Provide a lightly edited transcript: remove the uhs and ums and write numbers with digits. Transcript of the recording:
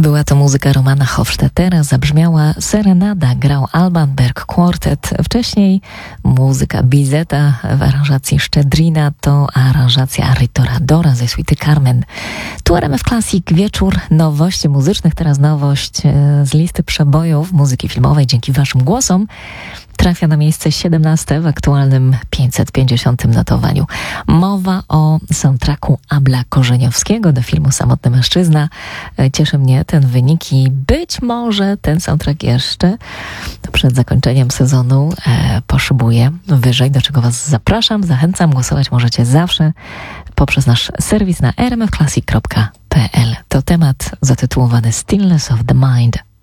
Była to muzyka Romana Hofstettera, zabrzmiała Serenada, grał Alban Berg Quartet. Wcześniej muzyka Bizeta w aranżacji Szczedrina, to aranżacja Ritoradora ze suity Carmen. Tu RMF Classic, wieczór nowości muzycznych. Teraz nowość z listy przebojów muzyki filmowej dzięki waszym głosom. Trafia na miejsce 17 w aktualnym 550 notowaniu. Mowa o soundtracku Abla Korzeniowskiego do filmu Samotny Mężczyzna. Cieszy mnie ten wynik i być może ten soundtrack jeszcze przed zakończeniem sezonu poszybuje wyżej, do czego was zapraszam. Zachęcam, głosować możecie zawsze poprzez nasz serwis na rmfclassic.pl. To temat zatytułowany Stillness of the Mind.